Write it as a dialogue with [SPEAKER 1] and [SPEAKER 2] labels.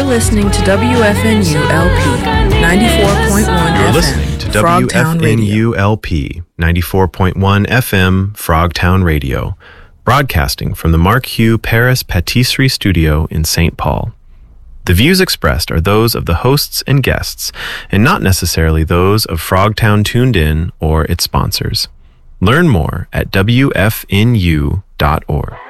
[SPEAKER 1] listening to WFNU LP 94.1 FM.
[SPEAKER 2] You're listening to
[SPEAKER 1] Frogtown Radio.
[SPEAKER 2] WFNU LP 94.1 FM Frogtown Radio, broadcasting from the Mark Hugh Paris Patisserie Studio in St. Paul. The views expressed are those of the hosts and guests, and not necessarily those of Frogtown Tuned In or its sponsors. Learn more at WFNU.org.